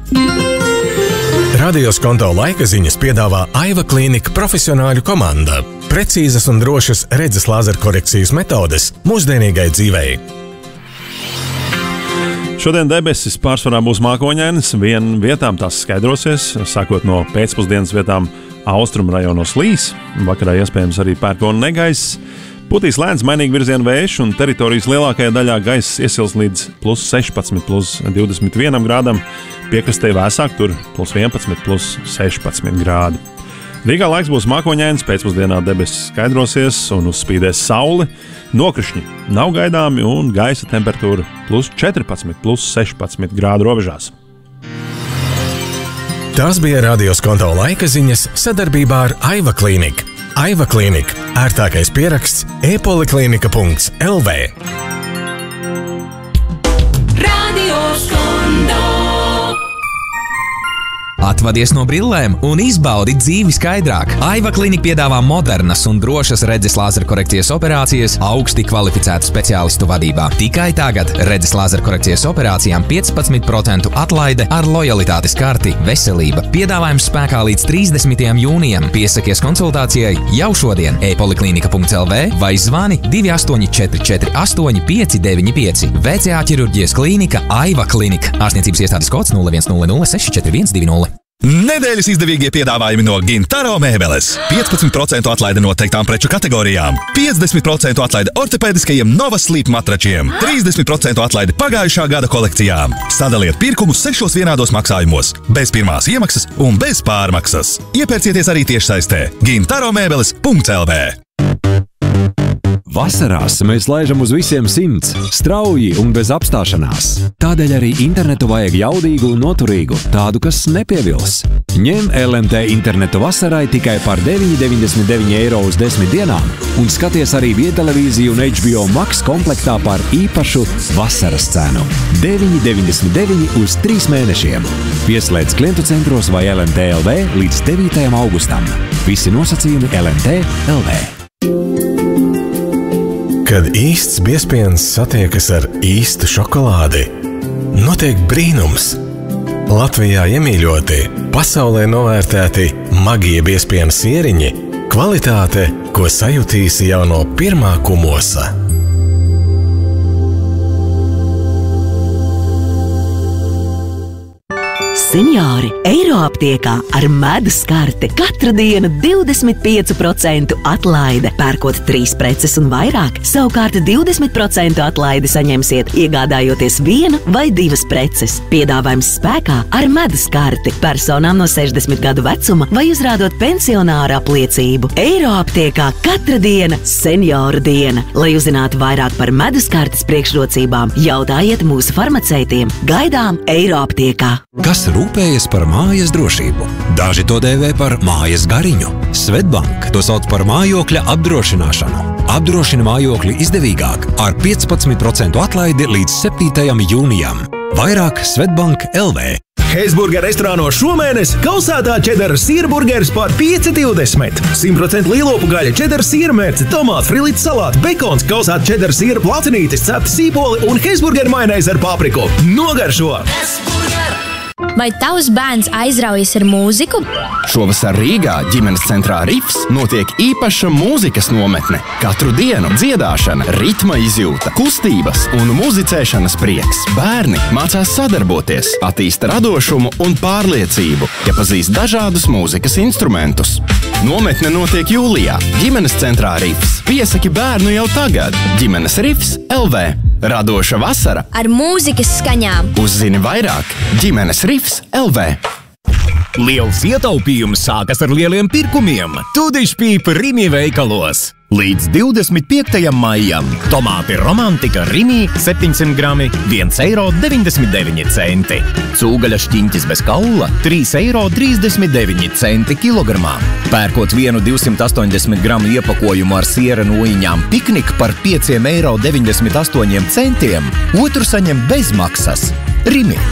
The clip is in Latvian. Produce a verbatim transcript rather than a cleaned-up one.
Radio Skonto laika ziņas piedāvā Aiva Klīnika profesionāļu komanda. Precīzas un drošas redzes lāzerkorekcijas metodes mūsdienīgai dzīvei. Šodien debesis pārsvarā būs mākoņainas, vien vietām tās skaidrosies, sākot no pēcpusdienas vietām austrumu rajonos līs, vakarā iespējams arī pērkona negaiss. Putīs lēns mainīgi virziena vējš un teritorijas lielākajā daļā gaiss iesils līdz plus sešpadsmit, plus divdesmit vienam grādam, piekrastē vēsāk tur plus vienpadsmit, plus sešpadsmit grādi. Rīgā laiks būs mākoņains, pēcpusdienā debesis skaidrosies un uzspīdēs saule. Nokrišņi nav gaidāmi un gaisa temperatūra plus četrpadsmit, plus sešpadsmit grādu robežās. Tās bija Radio Skonto laika ziņas sadarbībā ar Aiva Klīniku. Aiva Klīnika – ērtākais pieraksts e-poliklinika punkts el vē. Radio Skonto. Atvadies no brillēm un izbaudi dzīvi skaidrāk. Aiva Klīnika piedāvā modernas un drošas redzes lāzerkorekcijas operācijas augsti kvalificētu speciālistu vadībā. Tikai tagad redzes lāzerkorekcijas operācijām piecpadsmit procentu atlaide ar lojalitātes karti Veselība. Piedāvājums spēkā līdz trīsdesmitajam jūnijam. Piesakies konsultācijai jau šodien e-poliklinika punkts el vē vai zvani divi astoņi četri četri astoņi pieci deviņi pieci. vē cé á ķirurģijas klīnika Aiva Klīnika. Ārstniecības iestādes kods nulle viens nulle nulle seši četri viens divi nulle. Nedēļas izdevīgie piedāvājumi no Gintaro mēbeles. piecpadsmit procentu atlaide noteiktām preču kategorijām. piecdesmit procentu atlaide ortopēdiskajiem Nova Sleep matračiem. trīsdesmit procentu atlaide pagājušā gada kolekcijām. Sadaliet pirkumus sešos vienādos maksājumos. Bez pirmās iemaksas un bez pārmaksas. Iepērcieties arī tiešsaistē. Gintaro mēbeles punkts el vē. Vasarās mēs laižam uz visiem simts, strauji un bez apstāšanās. Tādēļ arī internetu vajag jaudīgu un noturīgu, tādu, kas nepievils. Ņem el em te internetu vasarai tikai par deviņi deviņdesmit deviņi eiro uz desmit dienām un skaties arī vietelevīziju un H B O Max komplektā par īpašu vasaras cenu. deviņi deviņdesmit deviņi uz trīs mēnešiem. Pieslēdz klientu centros vai el em te punkt el vē līdz devītajam augustam. Visi nosacījumi el em te punkt el vē. Kad īsts biezpiens satiekas ar īstu šokolādi, notiek brīnums. Latvijā iemīļoti, pasaulē novērtēti magie biezpiena sieriņi, kvalitāte, ko sajutīsi jau no pirmā kumosa. Seniori Eiroaptiekā ar medus karti katru dienu divdesmit pieci procenti atlaide. Pērkot trīs preces un vairāk, savukārt divdesmit procentu atlaidi saņemsiet, iegādājoties vienu vai divas preces. Piedāvājums spēkā ar medus karti personām no sešdesmit gadu vecuma vai uzrādot pensionāra apliecību. Eiroaptiekā katra diena senioru diena. Lai uzzinātu vairāk par medus kartes priekšrocībām, jautājiet mūsu farmaceitiem. Gaidām Eiroaptiekā. Kas rūpējas par mājas drošību? Daži to dēvē par mājas gariņu. Svetbank to sauc par mājokļa apdrošināšanu. Apdrošina mājokli izdevīgāk ar piecpadsmit procentu atlaidi līdz septītajam jūnijam. Vairāk Svetbank punkt el vē. Heisburger restorāno šomēnes kausētā čedara sīrburgeris par pieci divdesmit. simt procentu lielopu gaļa, čedara sīrmērce, tomāts, frilīts salāti, bekons, kausēta čedara sīra placinītis, cepta sīpoli un Heisburger majonēze ar papriku. Nogaršo! Vai tavs bērns aizraujas ar mūziku? Šovasar Rīgā ģimenes centrā Rifs notiek īpaša mūzikas nometne. Katru dienu dziedāšana, ritma izjūta, kustības un muzicēšanas prieks. Bērni mācās sadarboties, attīsta radošumu un pārliecību, iepazīst dažādus mūzikas instrumentus. Nometne notiek jūlijā. Ģimenes centrā Rifs. Piesaki bērnu jau tagad. Ģimenes Rifs punkt el vē. Radoša vasara ar mūzikas skaņām. Uzzini vairāk ģimenes Rifs punkt el vē. Liels ietaupījums sākas ar lieliem pirkumiem. Tudišpīpa Rimi veikalos. Līdz divdesmit piektajam maijam tomāti romantika Rimi septiņsimt grami viens eiro deviņdesmit deviņi centi. Cūgaļa šķiņķis bez kaula trīs eiro trīsdesmit deviņi centi kilogramā. Pērkot vienu divsimt astoņdesmit gramu iepakojumu ar siera nūjiņām piknik par pieci eiro deviņdesmit astoņi centi, otru saņem bez maksas. Rimi.